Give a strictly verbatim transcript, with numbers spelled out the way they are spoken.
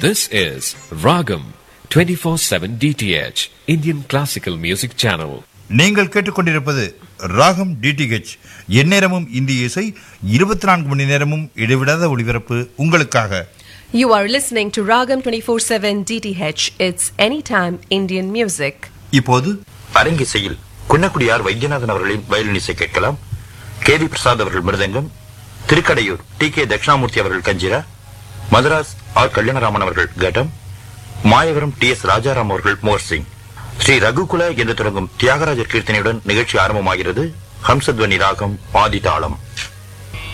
This is Ragam twenty-four seven D T H Indian Classical Music Channel. நீங்கள் கேட்டுக்கொண்டிருப்பது ராகம் DTH, எந்நேரமும் இந்திய இசை, இருபத்தி நான்கு மணி நேரமும் இடைவிடாத ஒளிபரப்பு உங்களுக்காக. You are listening to Ragam twenty-four seven D T H. It's anytime Indian music. இப்போது அரங்கிசையில் குன்னக்குடியார் வைத்தியநாதன் அவர்களின் வயலின் இசை கேட்கலாம். கே வி பிரசாத் அவர்கள் மிருதங்கம், திருக்கடையூர் டி கே தட்சிணாமூர்த்தி அவர்கள் கஞ்சிரா, மதராஸ் ஆர் கல்யாணராமன் அவர்கள் கடம், மாயவரம் டி எஸ் ராஜாராம் அவர்கள் மோர்சிங். ஸ்ரீ ரகுகுல என்று தொடங்கும் தியாகராஜர் கீர்த்தனையுடன் நிகழ்ச்சி ஆரம்பமாகிறது. ஹம்சத்வனி ராகம் ஆதி தாளம்.